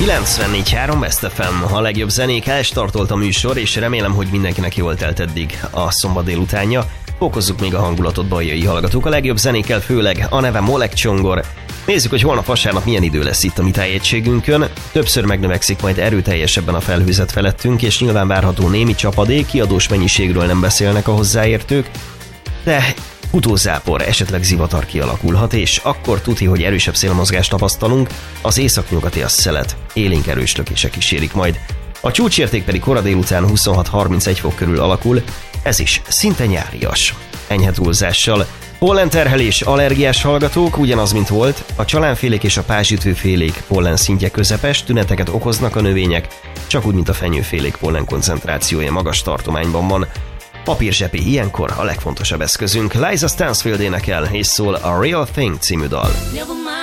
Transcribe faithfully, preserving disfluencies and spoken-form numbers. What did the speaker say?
kilencvennégy három West ef em, a legjobb zenék, elstartolt a műsor, és remélem, hogy mindenkinek jól telt eddig a szombat délutánja. Fokozzuk még a hangulatot, baljai hallgatók, a legjobb zenékkel, főleg a neve Molek Csongor. Nézzük, hogy holnap vasárnap milyen idő lesz itt a mi tájegységünkön. Többször megnövekszik majd erőteljesebben a felhőzet felettünk, és nyilván várható némi csapadék, kiadós mennyiségről nem beszélnek a hozzáértők, de futózápor, esetleg zivatar kialakulhat, és akkor tuti, hogy erősebb szélmozgást tapasztalunk, az északnyugati a szelet, élénk erős lökések kísérik majd. A csúcsérték pedig kora délután huszonhat harmincegy fok körül alakul, ez is szinte nyárias, enyhe túlzással. Pollenterhelés, allergiás hallgatók, ugyanaz, mint volt, a csalánfélék és a pázsütőfélék pollen szintje közepes, tüneteket okoznak a növények, csak úgy, mint a fenyőfélék pollen koncentrációja magas tartományban van. Papírzsepi ilyenkor a legfontosabb eszközünk. Liza Stansfield énekel és szól a Real Thing című dal.